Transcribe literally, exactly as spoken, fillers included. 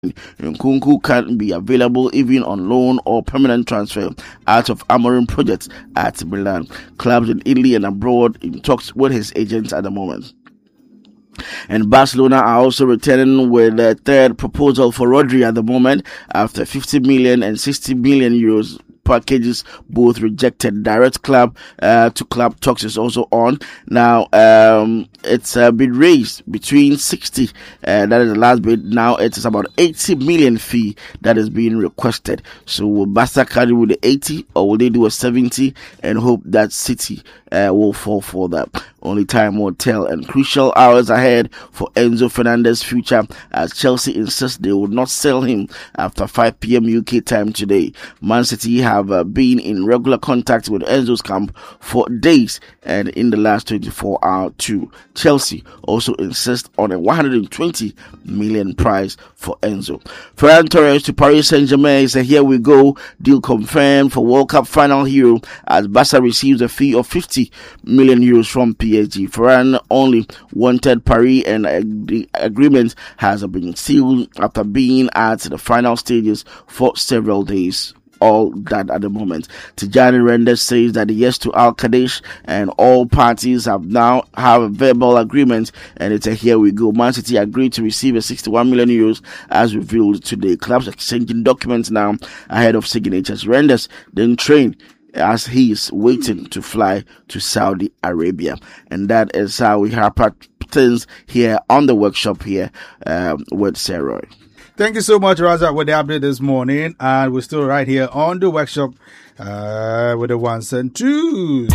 Nkunku can be available even on loan or permanent transfer out of Amorim project at Milan. Clubs in Italy and abroad in talks with his agents at the moment. And Barcelona are also returning with a third proposal for Rodri at the moment after fifty million and sixty million euros packages both rejected. Direct club uh, to club talks is also on now. Um, it's uh, been raised between sixty, uh, that is the last bid. Now it is about eighty million fee that is being requested. So will Barca carry with the eighty, or will they do a seventy and hope that City uh, will fall for that? Only time will tell. And crucial hours ahead for Enzo Fernandez's future, as Chelsea insists they will not sell him after five p.m. U K time today. Man City have uh, been in regular contact with Enzo's camp for days, and in the last twenty-four hours too. Chelsea also insists on a one hundred twenty million price for Enzo. Ferran Torres to Paris Saint-Germain is a here we go deal confirmed for World Cup final hero, as Barca receives a fee of fifty million euros from P S G. Ferran only wanted Paris, and the agreement has been sealed after being at the final stages for several days. All that at the moment. Tijani Renders says that yes to Al Qadesh, and all parties have now have a verbal agreement, and it's a here we go. Man City agreed to receive a sixty-one million euros as revealed today. Clubs exchanging documents now ahead of signatures. Renders then train as he is waiting to fly to Saudi Arabia. And that is how we have things here on the workshop here um, with Sarah. Thank you so much, Raza, with the update this morning. And we're still right here on the workshop uh, with the ones and twos.